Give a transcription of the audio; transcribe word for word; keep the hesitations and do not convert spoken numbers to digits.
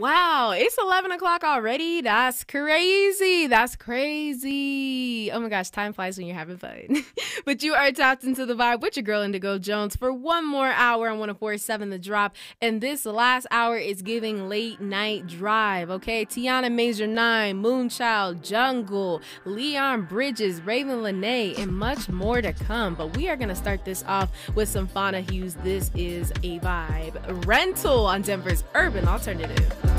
Wow, it's eleven o'clock already. That's crazy. That's crazy. Oh my gosh, time flies when you're having fun. But you are tapped into the vibe with your girl Indigo Jones for one more hour on one oh four point seven The Drop. And this last hour is giving late night drive, okay? Tiana Major nine, Moonchild, Jungle, Leon Bridges, Raven Lene, and much more to come. But we are going to start this off with some Fauna Hughes. This is a vibe rental on Denver's Urban Alternative.